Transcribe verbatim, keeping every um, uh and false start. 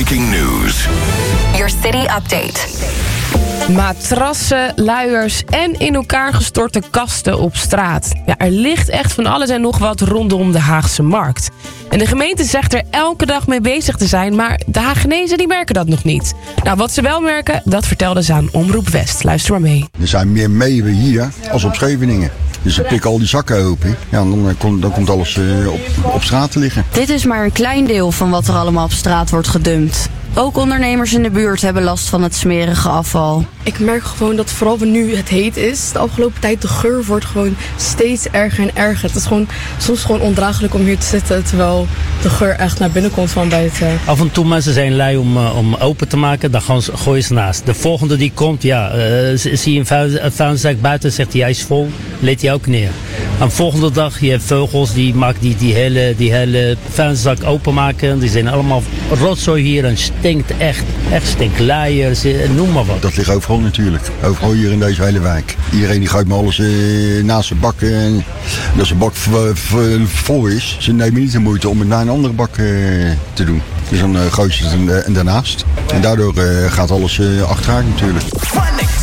Breaking news. Your city update. Matrassen, luiers en in elkaar gestorte kasten op straat. Ja, er ligt echt van alles en nog wat rondom de Haagse Markt. En de gemeente zegt er elke dag mee bezig te zijn, maar de Haagenezen die merken dat nog niet. Nou, wat ze wel merken, dat vertelden ze aan Omroep West. Luister maar mee. Er zijn meer meeuwen hier als op Scheveningen. Dus ze pikken al die zakken open. Ja, en dan, komt, dan komt alles uh, op, op straat te liggen. Dit is maar een klein deel van wat er allemaal op straat wordt gedumpt. Ook ondernemers in de buurt hebben last van het smerige afval. Ik merk gewoon dat vooral nu het heet is, de afgelopen tijd de geur wordt gewoon steeds erger en erger. Het is gewoon soms gewoon ondraaglijk om hier te zitten, terwijl de geur echt naar binnen komt van buiten. Af en toe mensen zijn lui om, uh, om open te maken, dan gaan ze, gooien ze naast. De volgende die komt, ja, uh, zie je een, vuil, een vuilniszak buiten, zegt hij, hij is vol, leed hij ook neer. En de volgende dag, je hebt vogels die maken die, die hele, die hele vuilniszak openmaken. Die zijn allemaal rotzooi hier en stinkt echt, echt stinkt luiers, noem maar wat. Dat ligt overal natuurlijk, overal hier in deze hele wijk. Iedereen die gooit me alles uh, naast zijn bak. Uh, en als een bak v- v- vol is, ze nemen niet de moeite om het naar een andere bak uh, te doen. Dus dan uh, gooi je het en, uh, en daarnaast. En daardoor uh, gaat alles uh, achteruit natuurlijk.